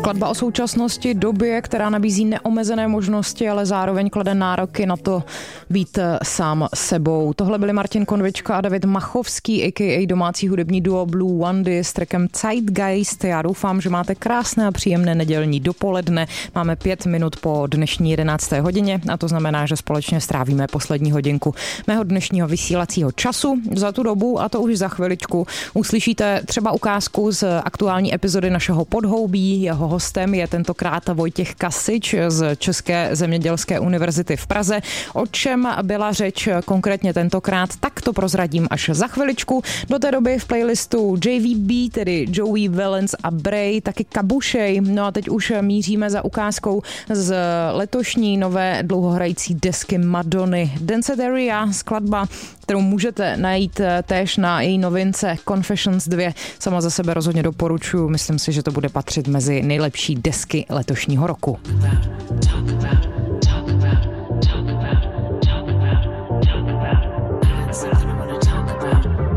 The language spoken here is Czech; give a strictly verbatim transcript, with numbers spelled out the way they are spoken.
Skladba o současnosti, době, která nabízí neomezené možnosti, ale zároveň klade nároky na to být sám sebou. Tohle byli Martin Konvička a David Machovský, a k a domácí hudební duo Blue Wandy s trackem Zeitgeist. Já doufám, že máte krásné a příjemné nedělní dopoledne. Máme pět minut po dnešní jedenácté hodině a to znamená, že společně strávíme poslední hodinku mého dnešního vysílacího času. Za tu dobu, a to už za chviličku, uslyšíte třeba ukázku z aktuální epizody našeho Podhoubí. Jeho hostem je tentokrát Vojtěch Kasič z České zemědělské univerzity v Praze. O čem byla řeč konkrétně tentokrát, tak to prozradím až za chviličku. Do té doby v playlistu J V B, tedy Joey Valence a Bray, taky Kabušej. No a teď už míříme za ukázkou z letošní nové dlouhohrající desky Madony. Dance Area, skladba, kterou můžete najít též na její novince Confessions dva. Sama za sebe rozhodně doporučuji. Myslím si, že to bude patřit mezi nejlepší desky letošního roku.